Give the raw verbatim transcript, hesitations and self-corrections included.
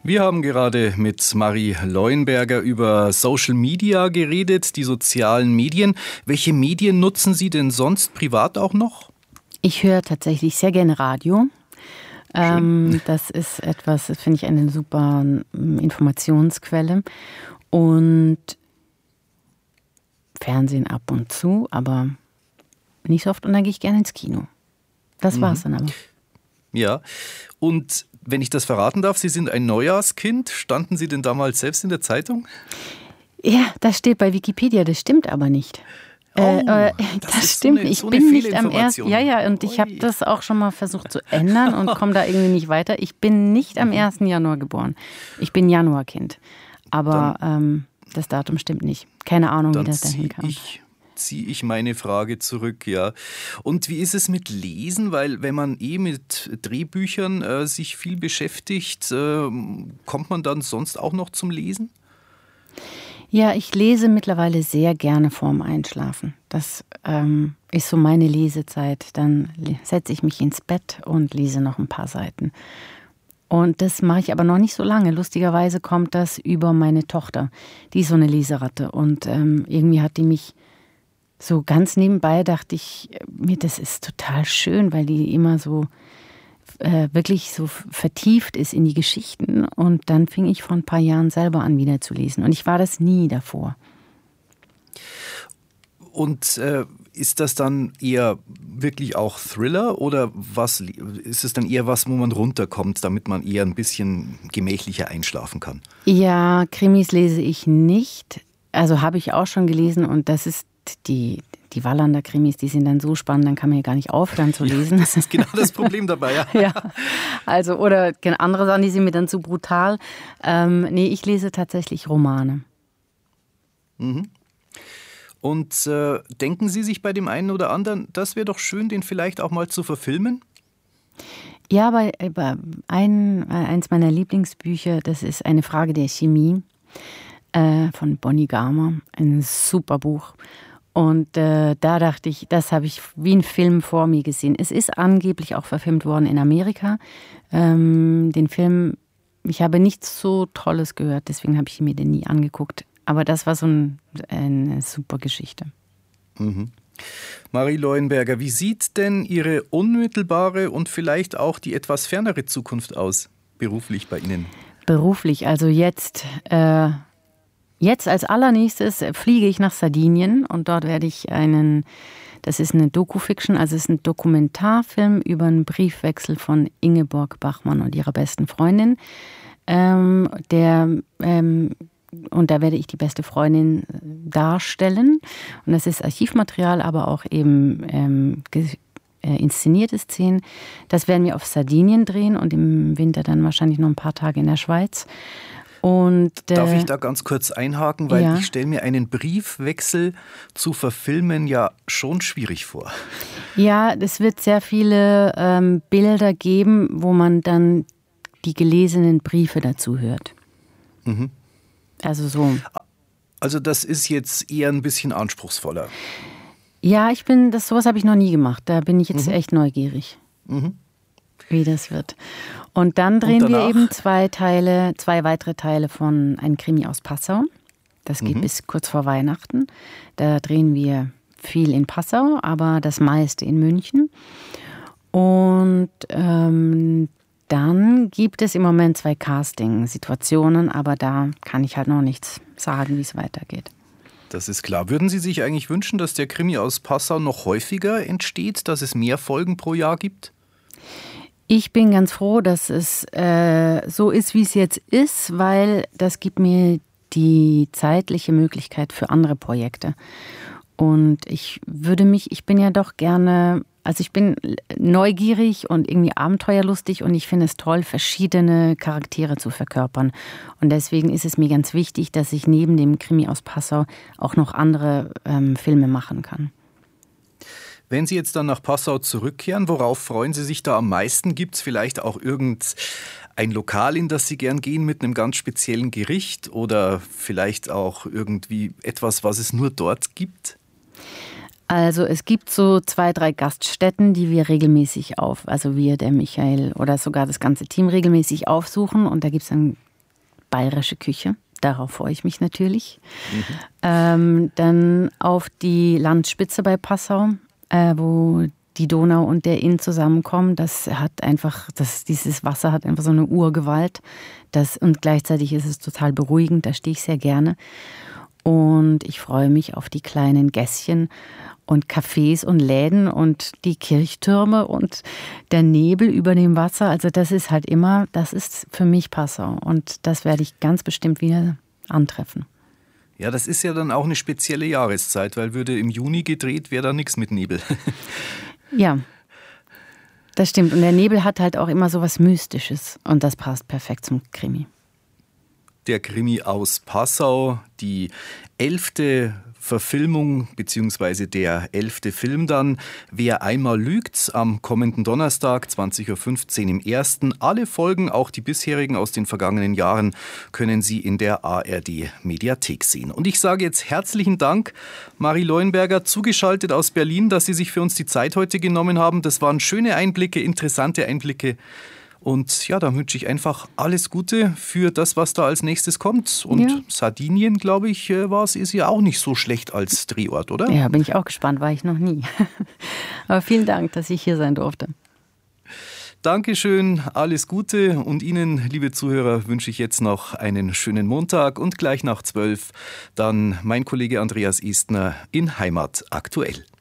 Wir haben gerade mit Marie Leuenberger über Social Media geredet, die sozialen Medien. Welche Medien nutzen Sie denn sonst privat auch noch? Ich höre tatsächlich sehr gerne Radio. Ähm, das ist etwas, das finde ich eine super Informationsquelle. Und Fernsehen ab und zu, aber nicht so oft. Und dann gehe ich gerne ins Kino. Das mhm. war's dann aber. Ja, und wenn ich das verraten darf, Sie sind ein Neujahrskind. Standen Sie denn damals selbst in der Zeitung? Ja, das steht bei Wikipedia, das stimmt aber nicht. Oh, äh, äh, das, das ist stimmt, so eine, ich so eine bin nicht am ersten. Ja, ja, und Ui. ich habe das auch schon mal versucht zu ändern und komme da irgendwie nicht weiter. Ich bin nicht am ersten Januar geboren. Ich bin Januarkind. Aber dann, ähm, das Datum stimmt nicht. Keine Ahnung, wie das dahin kam. Ich ziehe ich meine Frage zurück, ja. Und wie ist es mit Lesen? Weil wenn man eh mit Drehbüchern äh, sich viel beschäftigt, äh, kommt man dann sonst auch noch zum Lesen? Ja, ich lese mittlerweile sehr gerne vorm Einschlafen. Das ähm, ist so meine Lesezeit. Dann setze ich mich ins Bett und lese noch ein paar Seiten. Und das mache ich aber noch nicht so lange. Lustigerweise kommt das über meine Tochter. Die ist so eine Leseratte. Und ähm, irgendwie hat die mich so ganz nebenbei, dachte ich mir, das ist total schön, weil die immer so äh, wirklich so vertieft ist in die Geschichten. Und dann fing ich vor ein paar Jahren selber an, wieder zu lesen. Und ich war das nie davor. Und äh, ist das dann eher wirklich auch Thriller oder was ist es dann eher was, wo man runterkommt, damit man eher ein bisschen gemächlicher einschlafen kann? Ja, Krimis lese ich nicht. Also habe ich auch schon gelesen und das ist die, die Wallander Krimis, die sind dann so spannend, dann kann man ja gar nicht aufhören zu lesen. Ja, das ist genau das Problem dabei, ja. Ja, also oder andere Sachen, die sind mir dann zu brutal. Ähm, nee, ich lese tatsächlich Romane. Mhm. Und äh, denken Sie sich bei dem einen oder anderen, das wäre doch schön, den vielleicht auch mal zu verfilmen? Ja, bei, bei ein, eins meiner Lieblingsbücher, das ist Eine Frage der Chemie äh, von Bonnie Garmer. Ein super Buch. Und äh, da dachte ich, das habe ich wie ein Film vor mir gesehen. Es ist angeblich auch verfilmt worden in Amerika. Ähm, den Film, ich habe nichts so Tolles gehört, deswegen habe ich ihn mir den nie angeguckt. Aber das war so ein, eine super Geschichte. Mhm. Marie Leuenberger, wie sieht denn Ihre unmittelbare und vielleicht auch die etwas fernere Zukunft aus, beruflich bei Ihnen? Beruflich, also jetzt, äh, jetzt als allernächstes fliege ich nach Sardinien und dort werde ich einen, das ist eine Doku-Fiction, also es ist ein Dokumentarfilm über einen Briefwechsel von Ingeborg Bachmann und ihrer besten Freundin, ähm, der ähm, Und da werde ich die beste Freundin darstellen. Und das ist Archivmaterial, aber auch eben ähm, ge- äh, inszenierte Szenen. Das werden wir auf Sardinien drehen und im Winter dann wahrscheinlich noch ein paar Tage in der Schweiz. Und, äh, Darf ich da ganz kurz einhaken? Weil ja. ich stelle mir einen Briefwechsel zu verfilmen ja schon schwierig vor. Ja, es wird sehr viele ähm, Bilder geben, wo man dann die gelesenen Briefe dazu hört. Mhm. Also so. Also das ist jetzt eher ein bisschen anspruchsvoller. Ja, ich bin, das sowas habe ich noch nie gemacht. Da bin ich jetzt mhm. echt neugierig, mhm. wie das wird. Und dann drehen Und wir eben zwei Teile, zwei weitere Teile von Ein Krimi aus Passau. Das geht mhm. bis kurz vor Weihnachten. Da drehen wir viel in Passau, aber das meiste in München. Und ähm, dann gibt es im Moment zwei Casting-Situationen, aber da kann ich halt noch nichts sagen, wie es weitergeht. Das ist klar. Würden Sie sich eigentlich wünschen, dass der Krimi aus Passau noch häufiger entsteht, dass es mehr Folgen pro Jahr gibt? Ich bin ganz froh, dass es äh, so ist, wie es jetzt ist, weil das gibt mir die zeitliche Möglichkeit für andere Projekte. Und ich würde mich, ich bin ja doch gerne... Also ich bin neugierig und irgendwie abenteuerlustig und ich finde es toll, verschiedene Charaktere zu verkörpern. Und deswegen ist es mir ganz wichtig, dass ich neben dem Krimi aus Passau auch noch andere ähm, Filme machen kann. Wenn Sie jetzt dann nach Passau zurückkehren, worauf freuen Sie sich da am meisten? Gibt es vielleicht auch irgendein Lokal, in das Sie gern gehen mit einem ganz speziellen Gericht oder vielleicht auch irgendwie etwas, was es nur dort gibt? Also es gibt so zwei, drei Gaststätten, die wir regelmäßig auf, also wir, der Michael oder sogar das ganze Team regelmäßig aufsuchen. Und da gibt es ein bayerische Küche. Darauf freue ich mich natürlich. Mhm. Ähm, dann auf die Landspitze bei Passau, äh, wo die Donau und der Inn zusammenkommen. Das hat einfach, das, dieses Wasser hat einfach so eine Urgewalt. Das, und gleichzeitig ist es total beruhigend, da stehe ich sehr gerne. Und ich freue mich auf die kleinen Gässchen und Cafés und Läden und die Kirchtürme und der Nebel über dem Wasser. Also das ist halt immer, das ist für mich Passau. Und das werde ich ganz bestimmt wieder antreffen. Ja, das ist ja dann auch eine spezielle Jahreszeit, weil würde im Juni gedreht, wäre da nichts mit Nebel. Ja, das stimmt. Und der Nebel hat halt auch immer so was Mystisches. Und das passt perfekt zum Krimi. Der Krimi aus Passau, die elfte Verfilmung bzw. der elfte Film dann. Wer einmal lügt, am kommenden Donnerstag, zwanzig Uhr fünfzehn im ersten. Alle Folgen, auch die bisherigen aus den vergangenen Jahren, können Sie in der A R D-Mediathek sehen. Und ich sage jetzt herzlichen Dank, Marie Leuenberger, zugeschaltet aus Berlin, dass Sie sich für uns die Zeit heute genommen haben. Das waren schöne Einblicke, interessante Einblicke. Und ja, da wünsche ich einfach alles Gute für das, was da als nächstes kommt. Und ja. Sardinien, glaube ich, war es, ist ja auch nicht so schlecht als Drehort, oder? Ja, bin ich auch gespannt, war ich noch nie. Aber vielen Dank, dass ich hier sein durfte. Dankeschön, alles Gute. Und Ihnen, liebe Zuhörer, wünsche ich jetzt noch einen schönen Montag. Und gleich nach zwölf dann mein Kollege Andreas Estner in Heimat aktuell.